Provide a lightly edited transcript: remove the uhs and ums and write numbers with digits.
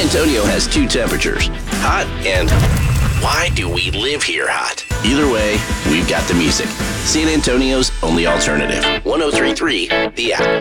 Antonio has two temperatures, hot and why do we live here hot? Either way, we've got the music. San Antonio's only alternative. 103.3 The App.